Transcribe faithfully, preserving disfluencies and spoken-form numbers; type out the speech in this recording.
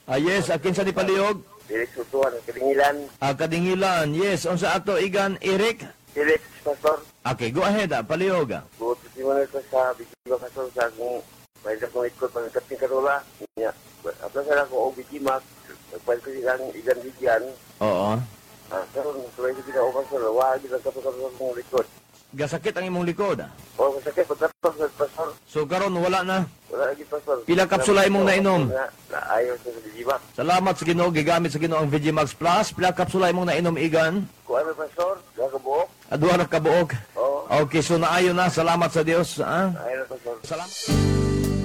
Ah, yes, akin sa ni Paliog. Felix Utuan, Kadingilan. Ah, Kadingilan. Yes, unsa ato igan Eric? Felix, Pastor. Okay, go ahead, ah, Paliog. Ah. Buot si mo ko sa Bikima, Pastor, sa akong pwede akong ikot pagkat ni Karola. Nya, apla sa ako o Bikima, pwede ko silang igan bigyan. Oo. Ah, pero tuloy ko sila o Pastor, wag ilang kapag akong likod. Gasakit ang imong likod. Ah. O, masakit, pagkatapos sa Pastor. So karon wala na. Wala lagi, Pastor. Pila kapsula imong nainom? Na, na ayaw sa Bikima. Salamat sa Ginoo, gigamit sa Ginoo ang Vegimax Plus. Pila kapsula imong nainom igan? Kung ano, Pastor, gagabuok. Aduha ra ka buok. Oo, Okay, so naayo na. Salamat sa Dios. Ah. ayaw na, Pastor. Salamat.